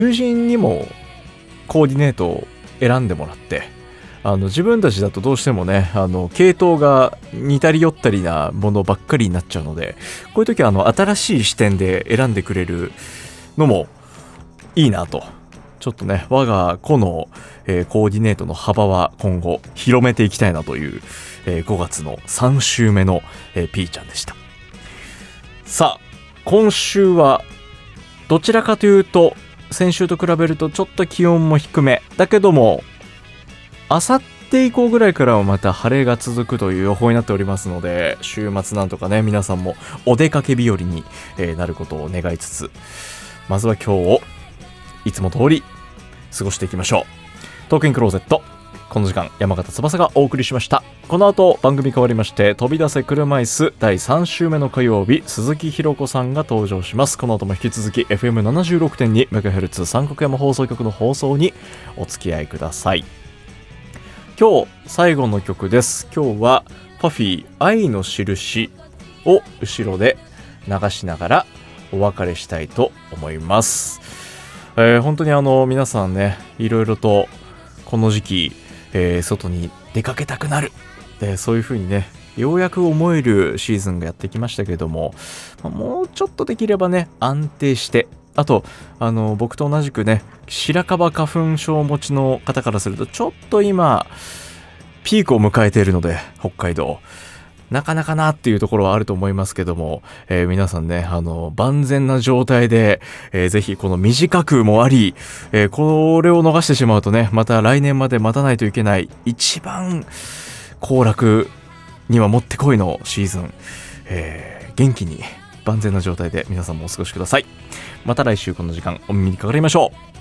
友人にもコーディネートを選んでもらって、自分たちだとどうしてもね、系統が似たり寄ったりなものばっかりになっちゃうので、こういう時は新しい視点で選んでくれるのもいいなと。ちょっとね、我が子の、コーディネートの幅は今後広めていきたいなという、5月の3週目の、P ちゃんでした。さあ、今週はどちらかというと先週と比べるとちょっと気温も低めだけども、あさって以降ぐらいからはまた晴れが続くという予報になっておりますので、週末なんとかね、皆さんもお出かけ日和になることを願いつつ、まずは今日をいつも通り過ごしていきましょう。トークインクローゼット、この時間山形翼がお送りしました。この後番組変わりまして、飛び出せ車椅子第3週目の火曜日、鈴木ひろ子さんが登場します。この後も引き続き FM76.2MHz 三国山放送局の放送にお付き合いください。今日最後の曲です。今日はパフィー愛の印を後ろで流しながらお別れしたいと思います。本当に皆さんね、いろいろとこの時期、外に出かけたくなる、そういう風にね、ようやく思えるシーズンがやってきましたけれども、もうちょっとできればね、安定して、あと僕と同じくね、白樺花粉症持ちの方からするとちょっと今ピークを迎えているので、北海道なかなかなっていうところはあると思いますけども、皆さんね、万全な状態で、ぜひこの短くもあり、これを逃してしまうとね、また来年まで待たないといけない一番行楽にはもってこいのシーズン、元気に万全な状態で皆さんもお過ごしください。また来週この時間お耳にかかりましょう。